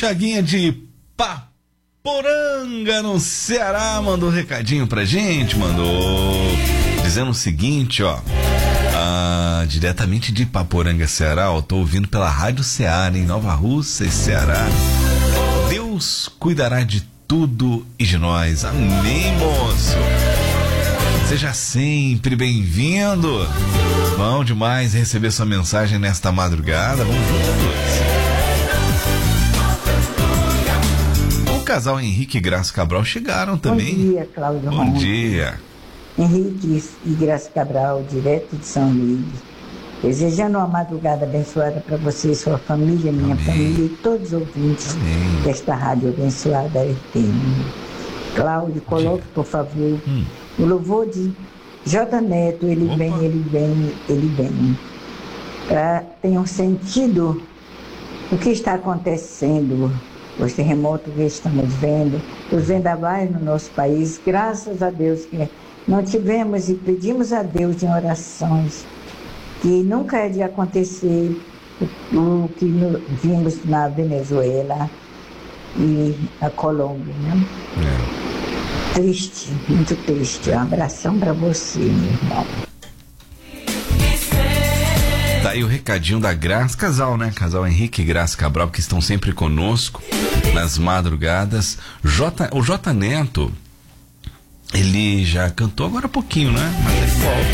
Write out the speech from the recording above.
Chaguinha de Paporanga, no Ceará, mandou um recadinho pra gente, dizendo o seguinte, ó. Diretamente de Paporanga, Ceará, ó, tô ouvindo pela Rádio Ceará, em Nova Russa, Ceará. Deus cuidará de tudo e de nós. Amém, moço. Seja sempre bem-vindo. Bom demais receber sua mensagem nesta madrugada. Vamos juntos. O casal Henrique e Graça Cabral chegaram também. Bom dia, Cláudio. Bom dia. Henrique e Graça Cabral, direto de São Luís. Desejando uma madrugada abençoada para você e sua família, minha Amém. família e todos os ouvintes Amém. desta rádio abençoada FM. Cláudio, coloque, por favor, o louvor de J. Neto, ele Opa. vem, ele vem, ele vem. Para tenham sentido o que está acontecendo, os terremotos que estamos vendo, os vendavais no nosso país. Graças a Deus que não tivemos e pedimos a Deus em orações que nunca é de acontecer o que vimos na Venezuela e na Colômbia, né? Triste, muito triste. Um abração para você, meu irmão. Tá aí o recadinho da Graça, casal, né? Casal Henrique e Graça Cabral, que estão sempre conosco nas madrugadas. O J. Neto, ele já cantou agora há pouquinho, né? Mas ele volta.